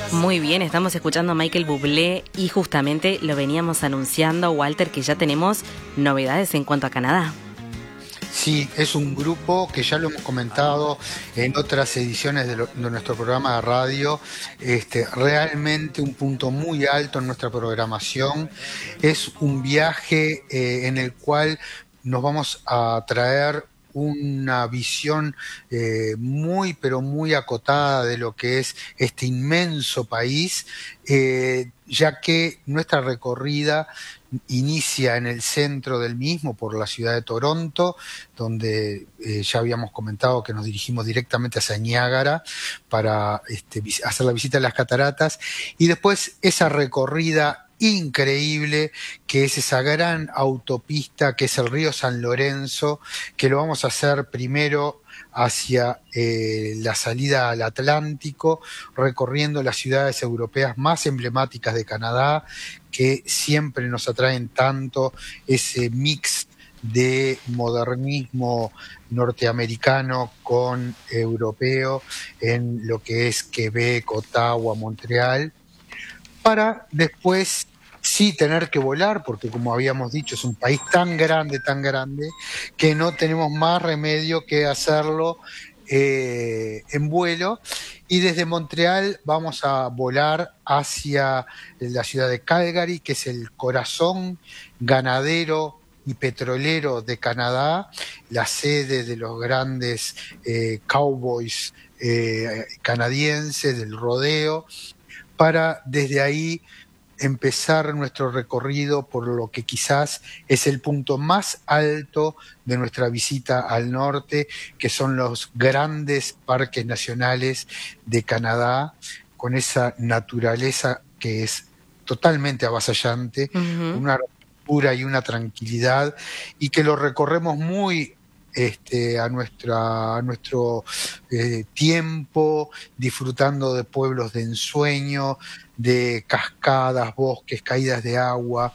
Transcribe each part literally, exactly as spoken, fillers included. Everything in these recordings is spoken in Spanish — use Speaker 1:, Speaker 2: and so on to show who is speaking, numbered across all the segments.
Speaker 1: Muy bien, estamos escuchando a Michael Bublé y justamente lo veníamos anunciando, Walter, que ya tenemos novedades en cuanto a Canadá.
Speaker 2: Sí, es un grupo que ya lo hemos comentado en otras ediciones de, lo, de nuestro programa de radio. Este, realmente un punto muy alto en nuestra programación. Es un viaje eh, en el cual nos vamos a traer una visión eh, muy, pero muy acotada de lo que es este inmenso país, eh, ya que nuestra recorrida inicia en el centro del mismo, por la ciudad de Toronto, donde eh, ya habíamos comentado que nos dirigimos directamente hacia Niágara para este, hacer la visita a las cataratas, y después esa recorrida increíble que es esa gran autopista que es el río San Lorenzo, que lo vamos a hacer primero hacia eh, la salida al Atlántico, recorriendo las ciudades europeas más emblemáticas de Canadá, que siempre nos atraen tanto, ese mix de modernismo norteamericano con europeo en lo que es Quebec, Ottawa, Montreal, para después sí tener que volar, porque como habíamos dicho, es un país tan grande, tan grande, que no tenemos más remedio que hacerlo eh, en vuelo. Y desde Montreal vamos a volar hacia la ciudad de Calgary, que es el corazón ganadero y petrolero de Canadá, la sede de los grandes eh, cowboys eh, canadienses, del rodeo, para desde ahí empezar nuestro recorrido por lo que quizás es el punto más alto de nuestra visita al norte, que son los grandes parques nacionales de Canadá, con esa naturaleza que es totalmente avasallante,
Speaker 1: Uh-huh.
Speaker 2: con una pura y una tranquilidad, y que lo recorremos muy Este, a, nuestra, a nuestro eh, tiempo, disfrutando de pueblos de ensueño, de cascadas, bosques, caídas de agua.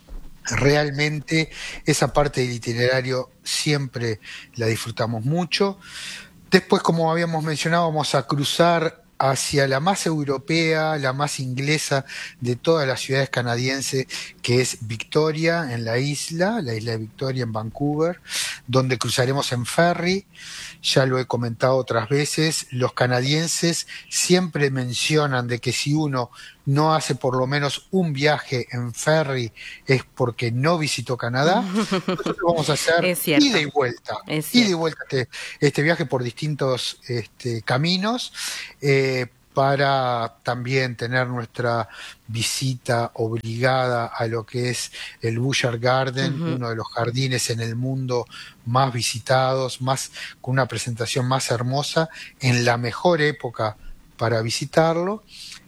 Speaker 2: Realmente esa parte del itinerario siempre la disfrutamos mucho. Después, como habíamos mencionado, vamos a cruzar hacia la más europea, la más inglesa de todas las ciudades canadienses, que es Victoria, en la isla, la isla de Victoria en Vancouver, donde cruzaremos en ferry. Ya lo he comentado otras veces, los canadienses siempre mencionan de que si uno no hace por lo menos un viaje en ferry es porque no visitó Canadá. Nosotros vamos a hacer
Speaker 1: Es cierto.
Speaker 2: ida y vuelta,
Speaker 1: Es
Speaker 2: ida y
Speaker 1: cierto.
Speaker 2: vuelta este, este viaje por distintos este, caminos, eh, para también tener nuestra visita obligada a lo que es el Butcher Garden,
Speaker 1: Uh-huh.
Speaker 2: uno de los jardines en el mundo más visitados, más, con una presentación más hermosa, en la mejor época para visitarlo,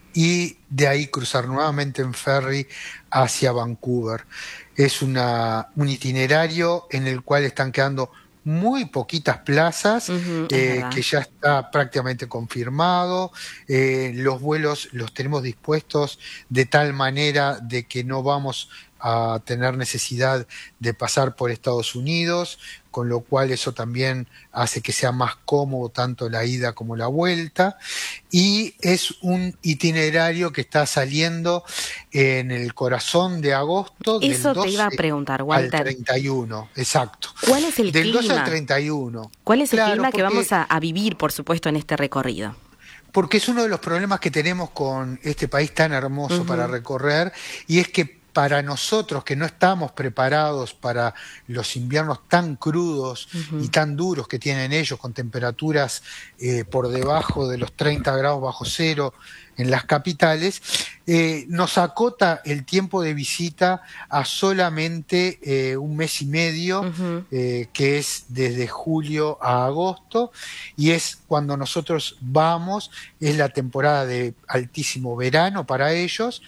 Speaker 2: y de ahí cruzar nuevamente en ferry hacia Vancouver. Es una, un itinerario en el cual están quedando muy poquitas plazas,
Speaker 1: Uh-huh,
Speaker 2: eh, que ya está prácticamente confirmado. Eh, los vuelos los tenemos dispuestos de tal manera de que no vamos a tener necesidad de pasar por Estados Unidos, con lo cual eso también hace que sea más cómodo tanto la ida como la vuelta. Y es un itinerario que está saliendo en el corazón de agosto,
Speaker 1: Eso
Speaker 2: del
Speaker 1: te iba a
Speaker 2: doce
Speaker 1: preguntar,
Speaker 2: al
Speaker 1: Walter.
Speaker 2: treinta y uno, exacto.
Speaker 1: ¿Cuál es el
Speaker 2: Del doce al
Speaker 1: clima?
Speaker 2: treinta y uno.
Speaker 1: ¿Cuál es el
Speaker 2: Claro,
Speaker 1: clima que
Speaker 2: porque,
Speaker 1: vamos a, a vivir, por supuesto, en este recorrido?
Speaker 2: porque es uno de los problemas que tenemos con este país tan hermoso para
Speaker 1: Uh-huh.
Speaker 2: recorrer, y es que para nosotros que no estamos preparados para los inviernos tan crudos
Speaker 1: Uh-huh.
Speaker 2: y tan duros que tienen ellos, con temperaturas eh, por debajo de los treinta grados bajo cero en las capitales, eh, nos acota el tiempo de visita a solamente eh, un mes y medio,
Speaker 1: Uh-huh.
Speaker 2: eh, que es desde julio a agosto, y es cuando nosotros vamos, es la temporada de altísimo verano para ellos,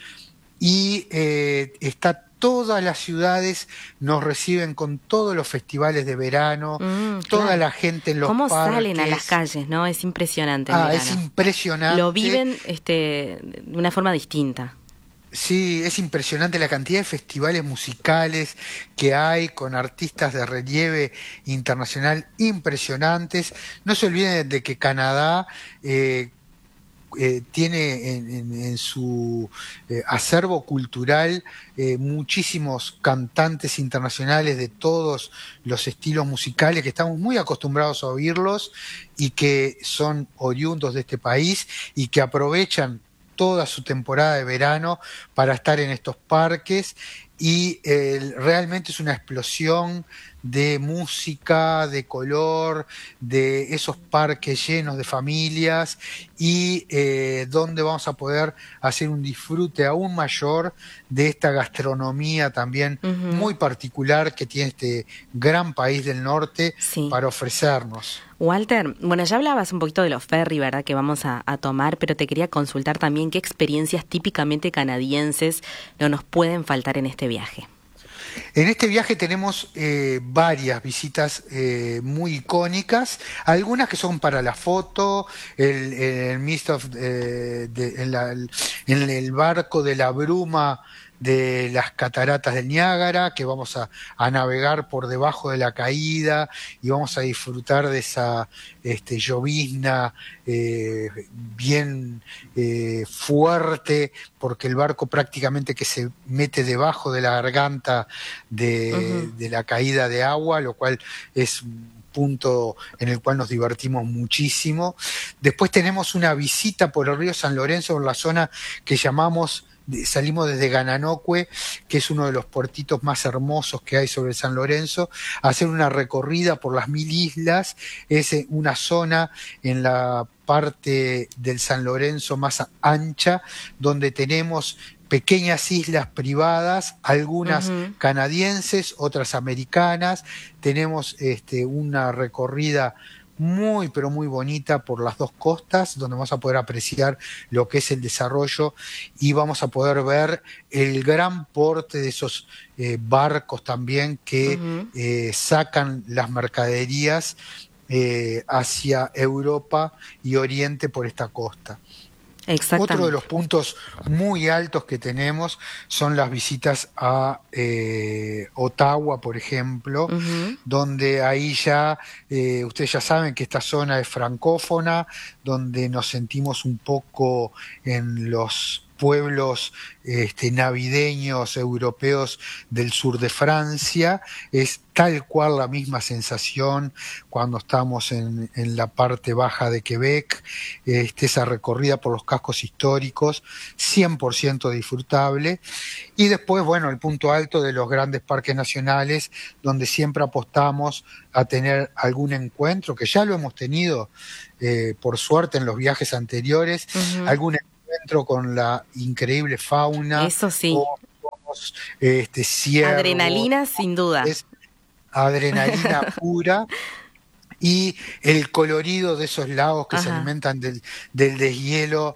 Speaker 2: y eh, está todas las ciudades nos reciben con todos los festivales de verano,
Speaker 1: Mm,
Speaker 2: toda
Speaker 1: claro.
Speaker 2: la gente en los
Speaker 1: ¿Cómo
Speaker 2: parques.
Speaker 1: salen a las calles, no? Es impresionante en
Speaker 2: Ah,
Speaker 1: verano.
Speaker 2: es impresionante.
Speaker 1: Lo viven este, de una forma distinta.
Speaker 2: Sí, es impresionante la cantidad de festivales musicales que hay con artistas de relieve internacional impresionantes. No se olviden de que Canadá, eh, eh, tiene en, en, en su eh, acervo cultural eh, muchísimos cantantes internacionales de todos los estilos musicales que estamos muy acostumbrados a oírlos y que son oriundos de este país y que aprovechan toda su temporada de verano para estar en estos parques y eh, realmente es una explosión de música, de color, de esos parques llenos de familias y eh, donde vamos a poder hacer un disfrute aún mayor de esta gastronomía también
Speaker 1: Uh-huh.
Speaker 2: muy particular que tiene este gran país del norte
Speaker 1: Sí.
Speaker 2: para ofrecernos.
Speaker 1: Walter, bueno, ya hablabas un poquito de los ferry, ¿verdad?, que vamos a, a tomar, pero te quería consultar también qué experiencias típicamente canadienses no nos pueden faltar en este viaje.
Speaker 2: En este viaje tenemos eh, varias visitas eh, muy icónicas, algunas que son para la foto, el, el Mist of, eh, de, en, la, en el barco de la bruma de las cataratas del Niágara, que vamos a, a navegar por debajo de la caída y vamos a disfrutar de esa este, llovizna eh, bien eh, fuerte, porque el barco prácticamente que se mete debajo de la garganta de, uh-huh. de la caída de agua, lo cual es un punto en el cual nos divertimos muchísimo. Después tenemos una visita por el río San Lorenzo, en la zona que llamamos, salimos desde Gananoque, que es uno de los puertitos más hermosos que hay sobre el San Lorenzo, a hacer una recorrida por las mil islas. Es una zona en la parte del San Lorenzo más ancha, donde tenemos pequeñas islas privadas, algunas uh-huh. canadienses, otras americanas. Tenemos este, una recorrida muy, pero muy bonita por las dos costas, donde vamos a poder apreciar lo que es el desarrollo y vamos a poder ver el gran porte de esos eh, barcos también que uh-huh. eh, sacan las mercaderías eh, hacia Europa y Oriente por esta costa. Otro de los puntos muy altos que tenemos son las visitas a eh, Ottawa, por ejemplo, uh-huh. donde ahí ya, eh, ustedes ya saben que esta zona es francófona, donde nos sentimos un poco en los pueblos este, navideños europeos del sur de Francia. Es tal cual la misma sensación cuando estamos en, en la parte baja de Quebec, este, esa recorrida por los cascos históricos, cien por ciento disfrutable. Y después, bueno, el punto alto de los grandes parques nacionales, donde siempre apostamos a tener algún encuentro, que ya lo hemos tenido, eh, por suerte, en los viajes anteriores, uh-huh. algún encuentro con la increíble fauna.
Speaker 1: Eso sí.
Speaker 2: Osos, este, ciervos,
Speaker 1: adrenalina, sin duda.
Speaker 2: Es adrenalina pura. Y el colorido de esos lagos que Ajá. se alimentan del, del deshielo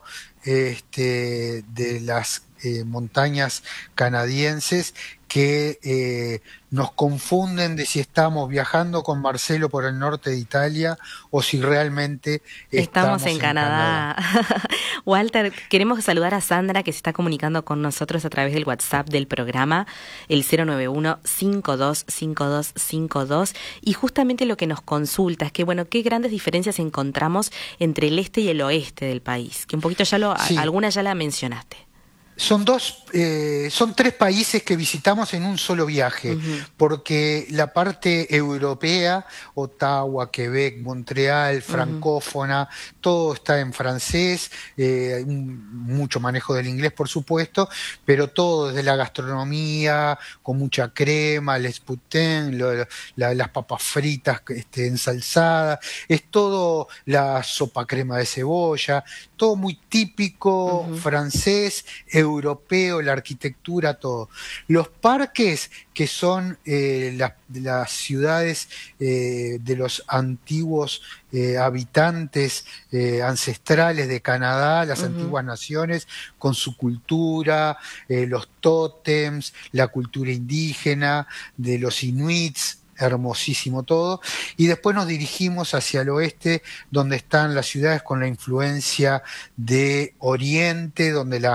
Speaker 2: este, de las eh, montañas canadienses, que eh, nos confunden de si estamos viajando con Marcelo por el norte de Italia o si realmente estamos,
Speaker 1: estamos en,
Speaker 2: en
Speaker 1: Canadá. Canadá. Walter, queremos saludar a Sandra, que se está comunicando con nosotros a través del WhatsApp del programa, el cero nueve uno, cinco dos cinco dos cinco dos, y justamente lo que nos consulta es que, bueno, qué grandes diferencias encontramos entre el este y el oeste del país, que un poquito ya lo, sí. alguna ya la mencionaste.
Speaker 2: Son dos, eh, son tres países que visitamos en un solo viaje, uh-huh. porque la parte europea, Ottawa, Quebec, Montreal, francófona, uh-huh. todo está en francés, eh, hay mucho manejo del inglés, por supuesto, pero todo desde la gastronomía, con mucha crema, les poutine, lo, la, las papas fritas este, ensalzadas, es todo la sopa crema de cebolla, todo muy típico uh-huh. francés, europeo, la arquitectura, todo. Los parques, que son eh, la, las ciudades eh, de los antiguos eh, habitantes eh, ancestrales de Canadá, las uh-huh. antiguas naciones, con su cultura, eh, los tótems, la cultura indígena de los inuits, hermosísimo todo, y después nos dirigimos hacia el oeste, donde están las ciudades con la influencia de Oriente, donde la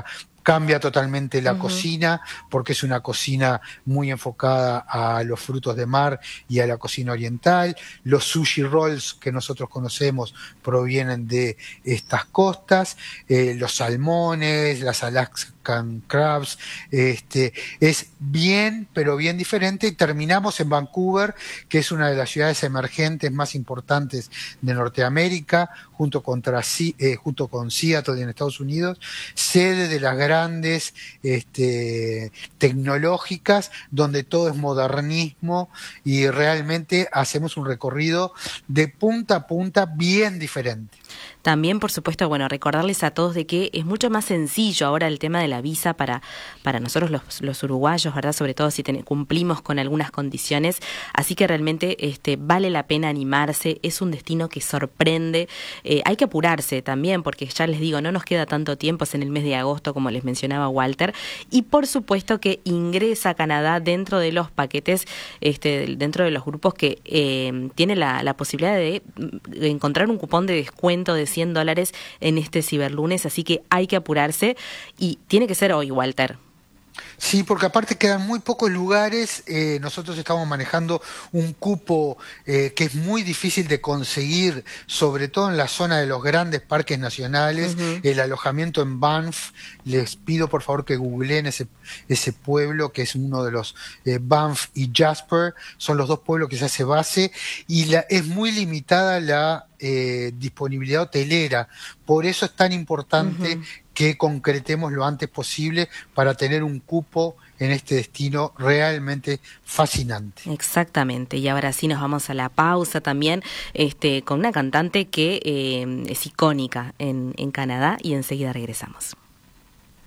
Speaker 2: cambia totalmente la
Speaker 1: Ujú.
Speaker 2: cocina, porque es una cocina muy enfocada a los frutos de mar y a la cocina oriental. Los sushi rolls que nosotros conocemos provienen de estas costas, eh, los salmones, las Alaskan crabs, este, es bien, pero bien diferente. Y terminamos en Vancouver, que es una de las ciudades emergentes más importantes de Norteamérica, junto, contra, eh, junto con Seattle en Estados Unidos, sede de las grandes este, tecnológicas, donde todo es modernismo y realmente hacemos un recorrido de punta a punta bien diferente.
Speaker 1: También, por supuesto, bueno, recordarles a todos de que es mucho más sencillo ahora el tema de la visa para, para nosotros los, los uruguayos, ¿verdad? Sobre todo si ten, cumplimos con algunas condiciones. Así que realmente este, vale la pena animarse. Es un destino que sorprende. Eh, hay que apurarse también, porque ya les digo, no nos queda tanto tiempo, es en el mes de agosto, como les mencionaba Walter. Y por supuesto que ingresa a Canadá dentro de los paquetes, este, dentro de los grupos que eh, tiene la, la posibilidad de, de encontrar un cupón de descuento de cien dólares en este ciberlunes, así que hay que apurarse y tiene que ser hoy, Walter.
Speaker 2: Sí, porque aparte quedan muy pocos lugares. Eh, nosotros estamos manejando un cupo eh, que es muy difícil de conseguir, sobre todo en la zona de los grandes parques nacionales. Uh-huh. El alojamiento en Banff, les pido por favor que googleen ese, ese pueblo, que es uno de los eh, Banff y Jasper, son los dos pueblos que se hace base, y la, es muy limitada la eh, disponibilidad hotelera. Por eso es tan importante uh-huh. que concretemos lo antes posible para tener un cupo en este destino realmente fascinante.
Speaker 1: Exactamente, y ahora sí nos vamos a la pausa también este, con una cantante que eh, es icónica en, en Canadá y enseguida regresamos.